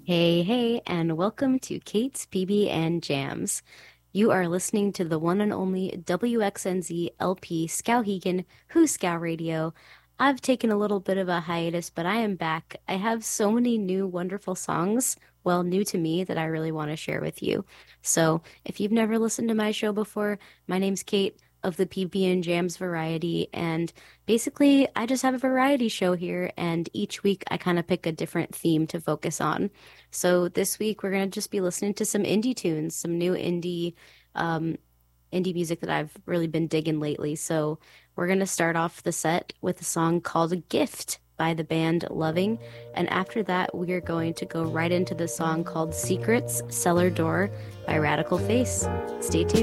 Hey, hey, and welcome to Kate's PB and Jams. You are listening to the one and only WXNZ LP Skowhegan Who Scow Radio. I've taken a little bit of a hiatus, but I am back. I have so many new wonderful songs, well, new to me, that I really want to share with you. So, if you've never listened to my show before, my name's Kate of the PB and Jams variety, and basically, I just have a variety show here, and each week I kind of pick a different theme to focus on. So this week we're gonna just be listening to some indie tunes, some new um, indie music that I've really been digging lately. So we're gonna start off the set with a song called "Gift" by the band Loving, and after that we are going to go right into the song called "Secrets Cellar Door" by Radical Face. Stay tuned.